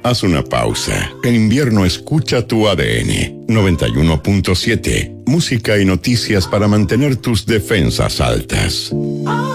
haz una pausa. En invierno escucha tu ADN. 91.7. Música y noticias para mantener tus defensas altas.